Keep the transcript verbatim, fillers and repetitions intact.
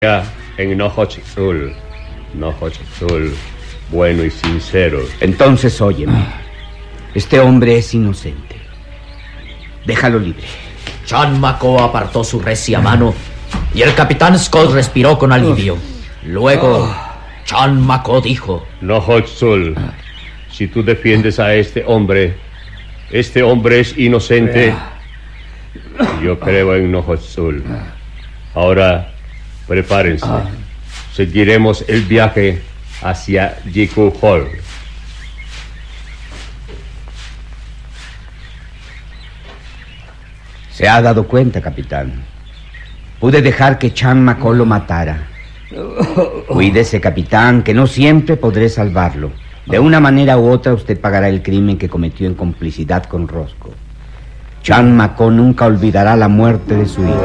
En Nohochitsul, Nohochitsul, bueno y sincero. Entonces óyeme. Este hombre es inocente. Déjalo libre. Chan Mako apartó su recia mano y el capitán Scott respiró con alivio. Luego, Chan Mako dijo: Nohochitsul, si tú defiendes a este hombre, este hombre es inocente. Yo creo en Nohochitsul. Ahora, prepárense. Seguiremos el viaje hacia Jiku Hall. Se ha dado cuenta, capitán. Pude dejar que Chan Mako lo matara. Cuídese, capitán, que no siempre podré salvarlo. De una manera u otra usted pagará el crimen que cometió en complicidad con Roscoe. Chan Mako nunca olvidará la muerte de su hijo.